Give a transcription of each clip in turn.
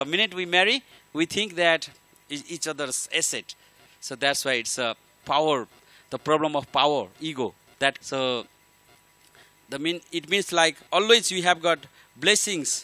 The minute we marry, we think that each other's asset. So that's why it's a power, the problem of power, ego. That so it means like always you have got blessings,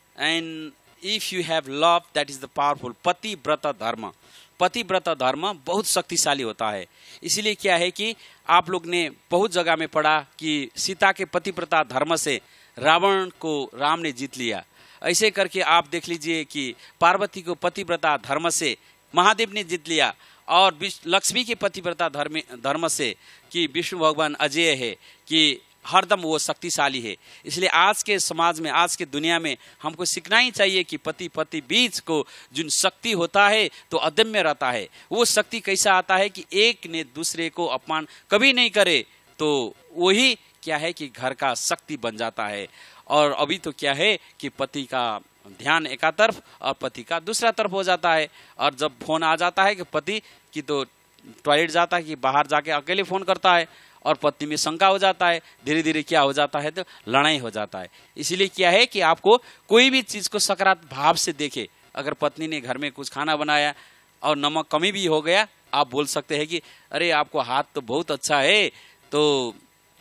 and if you have love, that is the powerful पति व्रत धर्म. पति व्रत धर्म बहुत शक्तिशाली होता है. इसीलिए क्या है कि आप लोग ने बहुत जगह में पढ़ा कि सीता के पतिव्रता धर्म से रावण को राम ने जीत लिया. ऐसे करके आप देख लीजिए कि पार्वती को पतिव्रता धर्म से महादेव ने जीत लिया, और लक्ष्मी के पतिव्रता धर्म से कि विष्णु भगवान अजय है, कि हरदम वो शक्तिशाली है. इसलिए आज के समाज में, आज के दुनिया में हमको सीखना ही चाहिए कि पति पति बीच को जो शक्ति होता है तो अदम्य रहता है. वो शक्ति कैसा आता है कि एक ने दूसरे को अपमान कभी नहीं करे, तो वही क्या है कि घर का शक्ति बन जाता है. और अभी तो क्या है कि पति का ध्यान एका तरफ और पति का दूसरा तरफ हो जाता है. और जब फोन आ जाता है कि पति की तो टॉयलेट जाता है कि बाहर जाके अकेले फोन करता है, और पत्नी में शंका हो जाता है, धीरे धीरे क्या हो जाता है तो लड़ाई हो जाता है. इसीलिए क्या है कि आपको कोई भी चीज़ को सकारात्मक भाव से देखे. अगर पत्नी ने घर में कुछ खाना बनाया और नमक कमी भी हो गया, आप बोल सकते हैं कि अरे आपको हाथ तो बहुत अच्छा है, तो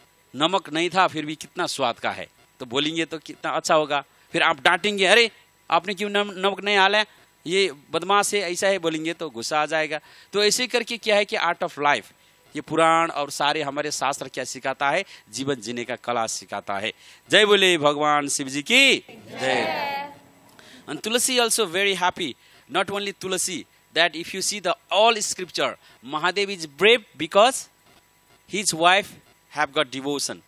नमक नहीं था फिर भी कितना स्वाद का है, तो बोलेंगे तो कितना अच्छा होगा. फिर आप डांटेंगे, अरे आपने क्यों नमक नहीं डाला, ये बदमाश है, ऐसा है बोलेंगे तो गुस्सा आ जाएगा. तो ऐसे करके क्या है कि आर्ट ऑफ लाइफ, ये पुराण और सारे हमारे शास्त्र क्या सिखाता है, जीवन जीने का कला सिखाता है. जय बोले भगवान शिव जी की जय. And Tulasi also very happy, not only Tulasi, that if you see the all scripture, Mahadev is brave because his wife have got devotion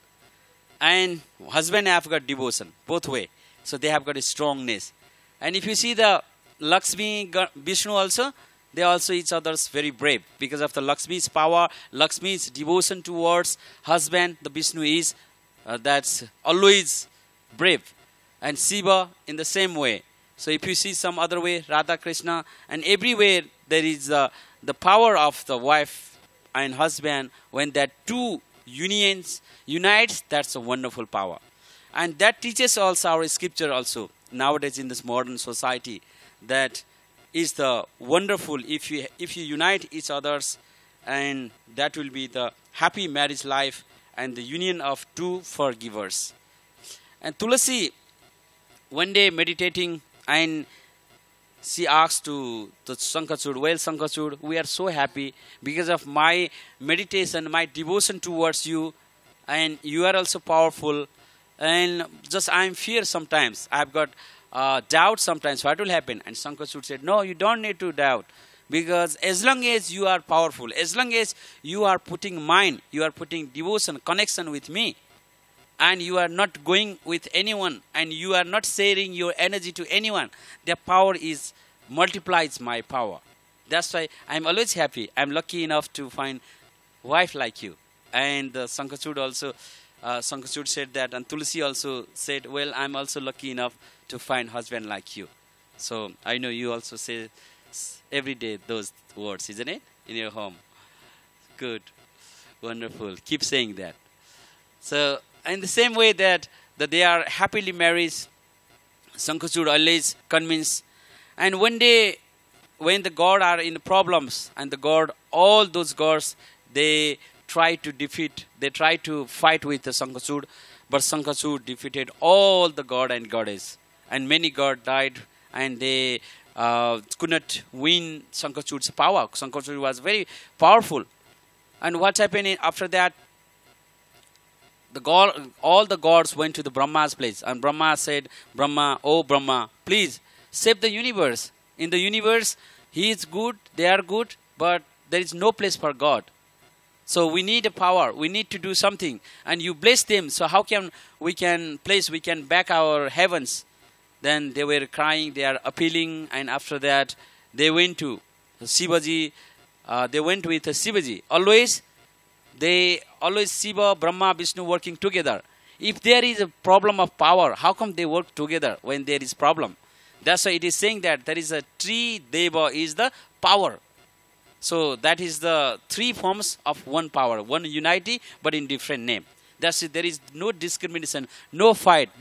and husband have got devotion both way, so they have got a strongness. And if you see the Lakshmi, Vishnu also, they also each other's very brave because of the Lakshmi's power, Lakshmi's devotion towards husband. The Vishnu is that's always brave, and Shiva in the same way. So if you see some other way, Radha Krishna, and everywhere there is the power of the wife and husband. When that two unions unites, that's a wonderful power, and that teaches also our scripture also nowadays in this modern society, that is the wonderful if you unite each others, and that will be the happy marriage life and the union of two forgivers. And Tulasi one day meditating, and she asked to Sankachud, well Sankachud, we are so happy because of my meditation, my devotion towards you, and you are also powerful, and just I am fear sometimes, I have got doubt sometimes what will happen. And Sankachud said, no, you don't need to doubt, because as long as you are powerful, as long as you are putting mind, you are putting devotion, connection with me, and you are not going with anyone, and you are not sharing your energy to anyone, the power is multiplies my power. That's why I'm always happy. I'm lucky enough to find wife like you. And Sankachud also, Sankachud said that, and Tulasi also said, well, I'm also lucky enough to find husband like you. So I know you also say every day those words, isn't it, in your home? Good, wonderful. Keep saying that. So in the same way that they are happily married, Sankachud always convinced. And one day, when the god are in problems, and the god, all those gods, they try to defeat, they try to fight with the Sankachud, but Sankachud defeated all the god and goddess, and many gods died, and they could not win Sankachud's power. Sankachud was very powerful. And what happened after that? All the gods went to the Brahma's place, and Brahma said, Brahma, oh Brahma, please save the universe. In the universe, he is good, they are good, but there is no place for God. So we need a power, we need to do something, and you bless them, so how can we can back our heavens? Then they were crying, they are appealing, and after that they went to Shivaji, they went with Shivaji. Always Shiva, Brahma, Vishnu working together. If there is a problem of power, how come they work together when there is problem? That's why it is saying that there is a three Deva is the power. So that is the three forms of one power, one unity, but in different name. That's it. There is no discrimination, no fight,